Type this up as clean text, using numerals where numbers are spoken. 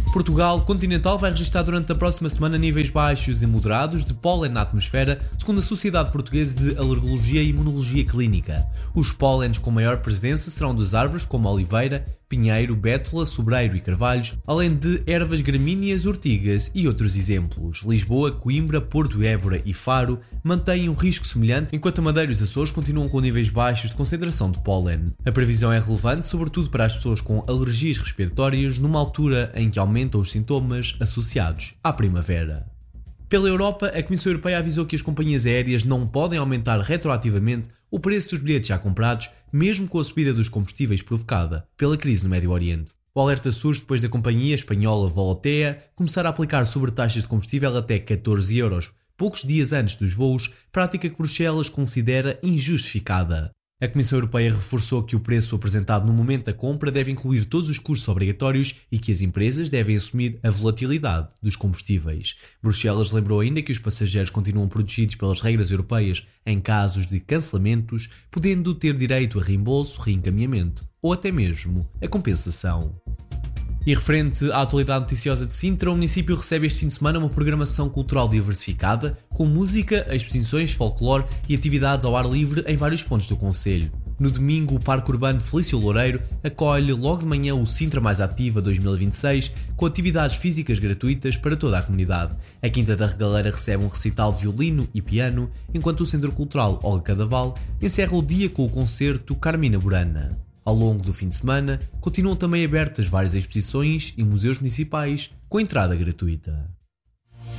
Portugal continental vai registrar durante a próxima semana níveis baixos e moderados de pólen na atmosfera, segundo a Sociedade Portuguesa de Alergologia e Imunologia Clínica. Os pólenes com maior presença serão das árvores como oliveira, pinheiro, bétula, sobreiro e carvalhos, além de ervas gramíneas, ortigas e outros exemplos. Lisboa, Coimbra, Porto, Évora e Faro mantêm um risco semelhante, enquanto a Madeira e os Açores continuam com níveis baixos de concentração de pólen. A previsão é relevante, sobretudo para as pessoas com alergias respiratórias, numa altura em que aumentam os sintomas associados à primavera. Pela Europa, a Comissão Europeia avisou que as companhias aéreas não podem aumentar retroativamente o preço dos bilhetes já comprados, mesmo com a subida dos combustíveis provocada pela crise no Médio Oriente. O alerta surge depois da companhia espanhola Volotea começar a aplicar sobretaxas de combustível até 14 euros, poucos dias antes dos voos, prática que Bruxelas considera injustificada. A Comissão Europeia reforçou que o preço apresentado no momento da compra deve incluir todos os custos obrigatórios e que as empresas devem assumir a volatilidade dos combustíveis. Bruxelas lembrou ainda que os passageiros continuam protegidos pelas regras europeias em casos de cancelamentos, podendo ter direito a reembolso, reencaminhamento ou até mesmo a compensação. E referente à atualidade noticiosa de Sintra, o município recebe este fim de semana uma programação cultural diversificada, com música, exposições, folclore e atividades ao ar livre em vários pontos do concelho. No domingo, o Parque Urbano Felício Loureiro acolhe logo de manhã o Sintra Mais Ativa 2026, com atividades físicas gratuitas para toda a comunidade. A Quinta da Regaleira recebe um recital de violino e piano, enquanto o Centro Cultural Olga Cadaval encerra o dia com o concerto Carmina Burana. Ao longo do fim de semana, continuam também abertas várias exposições e museus municipais com entrada gratuita.